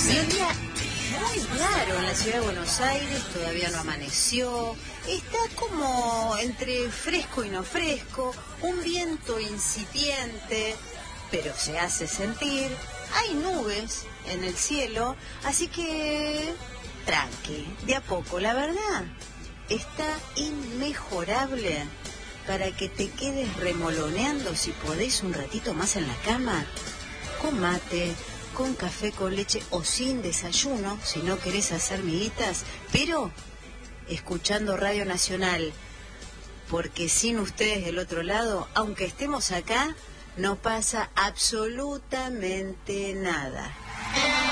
Un día muy raro en la ciudad de Buenos Aires, todavía no amaneció, está como entre fresco y no fresco, un viento incipiente, pero se hace sentir, hay nubes en el cielo, así que tranqui, de a poco, la verdad, está inmejorable para que te quedes remoloneando si podés un ratito más en la cama, con mate, con café con leche o sin desayuno, si no querés hacer miguitas, pero escuchando Radio Nacional, porque sin ustedes del otro lado, aunque estemos acá, no pasa absolutamente nada.